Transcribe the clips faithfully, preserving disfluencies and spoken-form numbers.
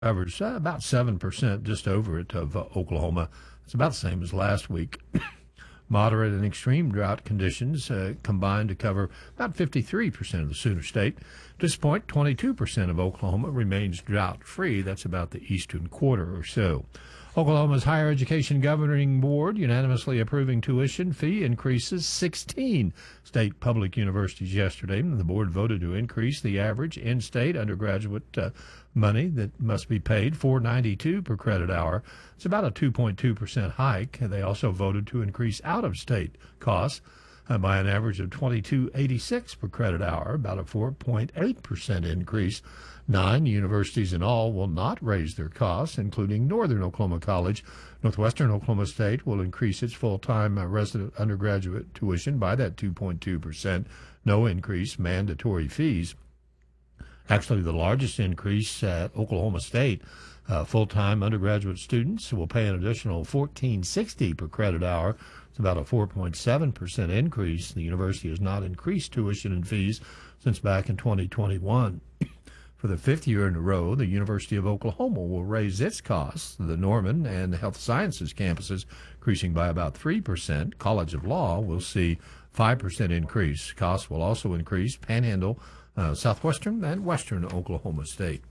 Average uh, about seven percent, just over it, of uh, Oklahoma. It's about the same as last week. Moderate and extreme drought conditions uh, combined to cover about fifty-three percent of the Sooner State. At this point, twenty-two percent of Oklahoma remains drought-free. That's about the eastern quarter or so. Oklahoma's Higher Education Governing Board unanimously approving tuition fee increases sixteen state public universities yesterday. The board voted to increase the average in-state undergraduate uh, money that must be paid, four dollars and ninety-two cents per credit hour. It's about a two point two percent hike. They also voted to increase out-of-state costs uh, by an average of twenty-two dollars and eighty-six cents per credit hour, about a four point eight percent increase. Nine universities in all will not raise their costs, including Northern Oklahoma College. Northwestern Oklahoma State will increase its full-time uh, resident undergraduate tuition by that two point two percent. No increase mandatory fees. Actually, the largest increase at Oklahoma State, uh, full-time undergraduate students will pay an additional fourteen dollars and sixty cents per credit hour. It's about a four point seven percent increase. The university has not increased tuition and fees since back in twenty twenty-one. For the fifth year in a row, the University of Oklahoma will raise its costs. The Norman and the Health Sciences campuses increasing by about three percent. College of Law will see five percent increase. Costs will also increase Panhandle, uh, Southwestern, and Western Oklahoma State.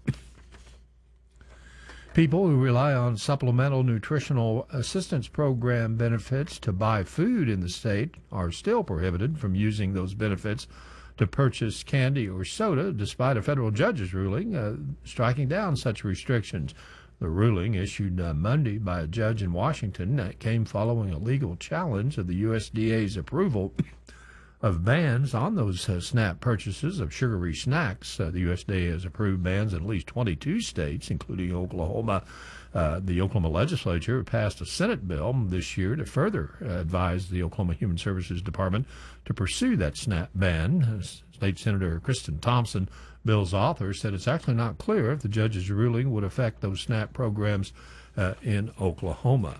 People who rely on Supplemental Nutritional Assistance Program benefits to buy food in the state are still prohibited from using those benefits to purchase candy or soda, despite a federal judge's ruling uh, striking down such restrictions. The ruling, issued uh, Monday by a judge in Washington, uh, came following a legal challenge of the U S D A's approval of bans on those uh, SNAP purchases of sugary snacks. Uh, the U S D A has approved bans in at least twenty-two states, including Oklahoma. Uh, the Oklahoma legislature passed a Senate bill this year to further uh, advise the Oklahoma Human Services Department to pursue that SNAP ban. Uh, State Senator Kristen Thompson, bill's author, said it's actually not clear if the judge's ruling would affect those SNAP programs uh, in Oklahoma.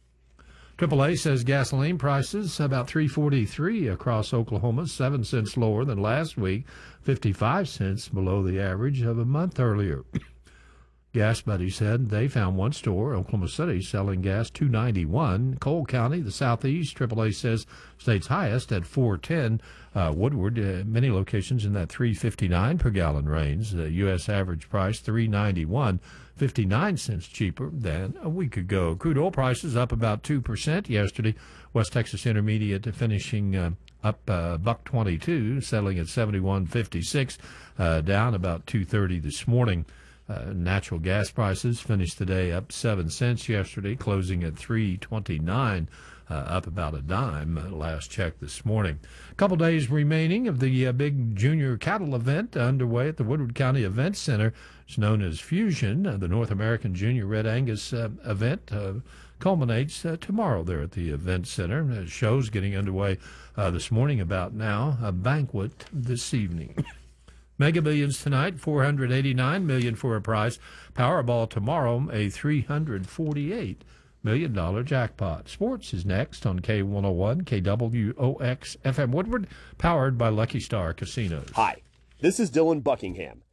triple A says gasoline prices about three forty-three across Oklahoma, seven cents lower than last week, fifty-five cents below the average of a month earlier. Gas Buddy said they found one store, Oklahoma City, selling gas two ninety-one. Cole County, the southeast, triple A says state's highest at four ten. Uh, Woodward, uh, many locations in that three fifty-nine per gallon range. The U S average price three ninety-one, fifty-nine cents cheaper than a week ago. Crude oil prices up about two percent yesterday. West Texas Intermediate finishing uh, up uh, buck twenty-two, settling at seventy-one fifty-six, uh, down about two thirty this morning. Uh, natural gas prices finished the day up seven cents yesterday, closing at three twenty-nine, uh, up about a dime uh, last check this morning. A couple days remaining of the uh, big junior cattle event underway at the Woodward County Event Center. It's known as Fusion. Uh, the North American Junior Red Angus uh, event uh, culminates uh, tomorrow there at the Event Center. The show's getting underway uh, this morning about now, a banquet this evening. Mega Millions tonight, four hundred eighty-nine million dollars for a prize. Powerball tomorrow, a three hundred forty-eight million dollars jackpot. Sports is next on K one oh one, K W O X F M Woodward, powered by Lucky Star Casinos. Hi, this is Dylan Buckingham,